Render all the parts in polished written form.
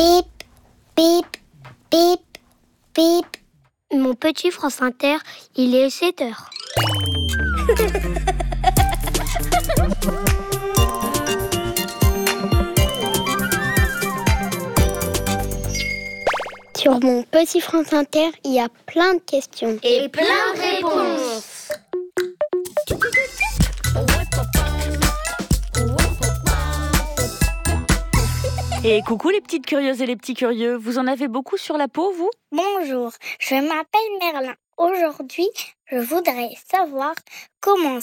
Bip, bip, bip, bip. Mon petit France Inter, il est 7 heures. Sur mon petit France Inter, il y a plein de questions. Et plein de réponses. Et coucou les petites curieuses et les petits curieux, vous en avez beaucoup sur la peau, vous ? Bonjour, je m'appelle Merlin. Aujourd'hui, je voudrais savoir comment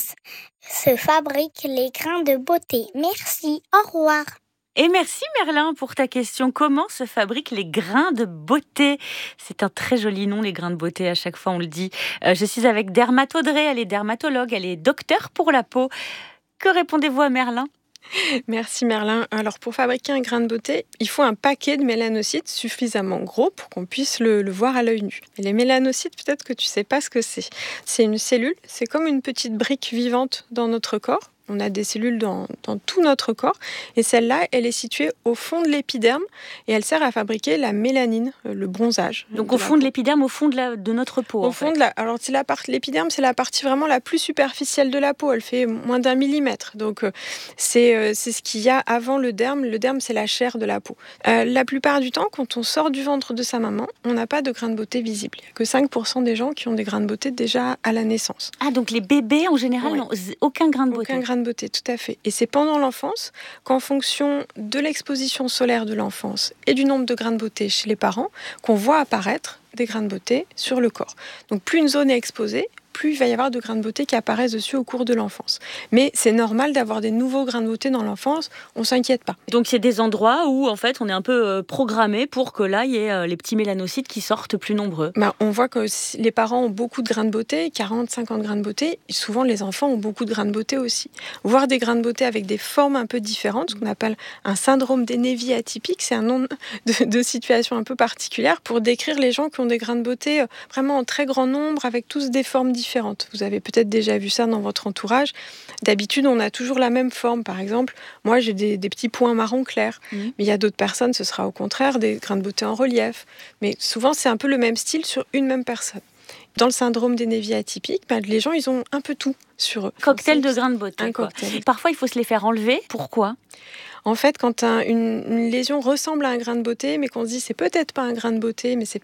se fabriquent les grains de beauté. Merci, au revoir. Et merci Merlin pour ta question. Comment se fabriquent les grains de beauté ? C'est un très joli nom, les grains de beauté, à chaque fois on le dit. Je suis avec Dermatodré, elle est dermatologue, elle est docteure pour la peau. Que répondez-vous à Merlin ? Merci Merlin. Alors pour fabriquer un grain de beauté, il faut un paquet de mélanocytes suffisamment gros pour qu'on puisse le voir à l'œil nu. Et les mélanocytes, peut-être que tu ne sais pas ce que c'est. C'est une cellule, c'est comme une petite brique vivante dans notre corps. On a des cellules dans tout notre corps et celle-là, elle est située au fond de l'épiderme et elle sert à fabriquer la mélanine, le bronzage. Donc au fond de l'épiderme, au fond de notre peau. Au fond alors l'épiderme, c'est la partie vraiment la plus superficielle de la peau. Elle fait moins d'1 millimètre. Donc c'est ce qu'il y a avant le derme. Le derme, c'est la chair de la peau. La plupart du temps, quand on sort du ventre de sa maman, on n'a pas de grains de beauté visibles. Il n'y a que 5% des gens qui ont des grains de beauté déjà à la naissance. Ah, donc les bébés en général n'ont aucun grain de beauté. Aucun grain de beauté, tout à fait. Et c'est pendant l'enfance qu'en fonction de l'exposition solaire de l'enfance et du nombre de grains de beauté chez les parents, qu'on voit apparaître des grains de beauté sur le corps. Donc plus une zone est exposée, plus il va y avoir de grains de beauté qui apparaissent dessus au cours de l'enfance. Mais c'est normal d'avoir des nouveaux grains de beauté dans l'enfance, on ne s'inquiète pas. Donc c'est des endroits où en fait on est un peu programmé pour que là il y ait les petits mélanocytes qui sortent plus nombreux. On voit que les parents ont beaucoup de grains de beauté, 40, 50 grains de beauté, et souvent les enfants ont beaucoup de grains de beauté aussi. Voir des grains de beauté avec des formes un peu différentes, ce qu'on appelle un syndrome d'Hennevy atypique, c'est un nom de situation un peu particulière pour décrire les gens qui ont des grains de beauté vraiment en très grand nombre, avec tous des formes différentes. Vous avez peut-être déjà vu ça dans votre entourage. D'habitude, on a toujours la même forme. Par exemple, moi, j'ai des petits points marron clair. Mais il y a d'autres personnes, ce sera au contraire des grains de beauté en relief. Mais souvent, c'est un peu le même style sur une même personne. Dans le syndrome d'Hennevy atypique, les gens, ils ont un peu tout sur eux. Cocktail de grains de beauté. Un cocktail. Parfois, il faut se les faire enlever. Pourquoi ? En fait, quand une lésion ressemble à un grain de beauté, mais qu'on se dit c'est peut-être pas un grain de beauté, mais c'est